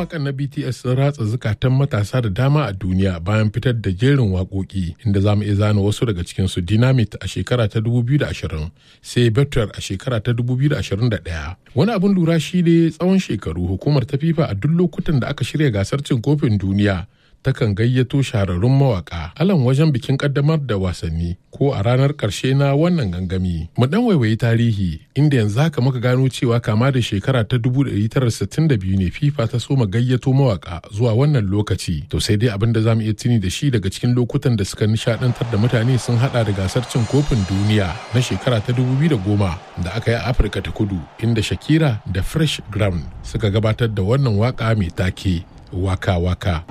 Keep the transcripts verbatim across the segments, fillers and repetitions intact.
Mawakan na B T S sun ratsa zukatan matasa da dama a duniya bayan fitar da jerin waƙoƙi, inda za mu iya zana wasu daga cikinsu. Dynamite a shekara ta dubu biyu da ashirin, sai Better a shekara ta dubu biyu da ashirin da ɗaya. Wani abin lura shi ne tsawon shekaru hukumar ta FIFA a duk lokutan da aka shirya gasar cin kofin duniya takan gayyato shahararrun mawaka alan wajen bikin kaddamar da wasanni ko a ranar karshe na wannan gangami. Mu dan waiwayi tarihi, inda yanzu haka muka gano cewa kama da shekara ta dubu ɗari tara sittin da biyu ne FIFA ta soma gayyato mawaka zuwa wannan lokaci. To sai dai abin da zamu iya tuni da shi daga cikin lokutan da suka nishadantar da mutane sun hada da gasar cin kofin duniya na shekara ta dubu biyu da goma da aka yi a Afirka ta Kudu, inda Shakira da Fresh Ground suka gabatar da wannan waka mai take Waka Waka.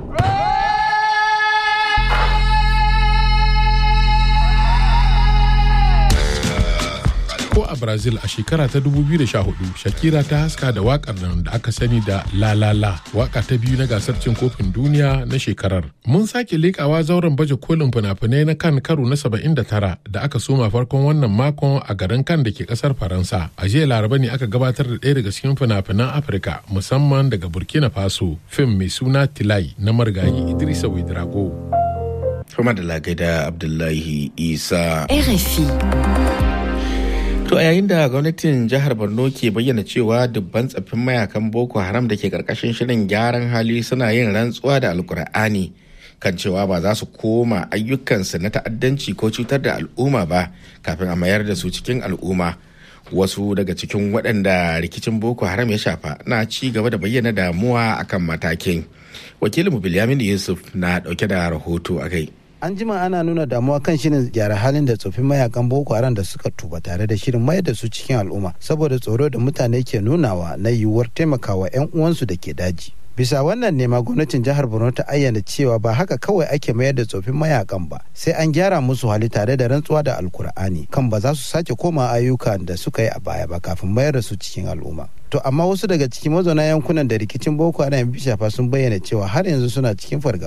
Ko a Brazil a shekara ta dubu biyu da sha hudu, Shakira ta haska da wakar nan da aka sani da La La La, waka ta biyu na gasar cin kofin duniya na shekarar. Mun sake lekawa zauren baje kolin fina-finai na kan karo na saba'in da tara da aka soma farkon wannan makon a garin kan da ke kasar Faransa. A jiya Laraba ne aka gabatar da ɗaya daga cikin fina-finan Afirka, musamman daga Burkina Faso, fim mai suna Tilai na marigayi Idrissa Ouedraogo. Kuma da lagai da Abdullahi Isa. R F I. To a yayin da gwamnatin jihar Borno ke bayyana cewa dubban tsaffin mayakan Boko Haram da ke karkashin shirin gyaran hali suna yin rantsuwa da Alkur'ani kan cewa ba za su koma ayyukansu na ta'addanci ko cutar da al'umma ba kafin a mayar da su cikin al'umma. Wasu daga cikin waɗanda rikicin Boko Haram ya shafa na ci gaba da bayyana damuwa akan matakin. Wakilinmu Bilyamin Yusuf na ɗauke da rahoto a kai. An jima ana nuna damuwa kan shirin gyara halin da tsofin mayakan Boko Haram da suka tuba tare da shirin mayar da su cikin al'umma saboda tsoro da mutane ke nunawa na yiwuwar taimakawa 'yan uwansu da ke daji. Bisa wannan nema gwamnatin jihar Borno ta ayyana cewa ba haka kawai ake mayar da tsofin mayakan ba, sai an gyara musu hali tare da rantsuwa da Alkur'ani kan ba za su sake koma ayyukan da suka yi a baya ba kafin mayar da su cikin al'umma. To amma wasu daga cikin mazauna yankunan da rikicin Boko Haram ya shafa sun bayyana cewa har yanzu suna cikin fargaba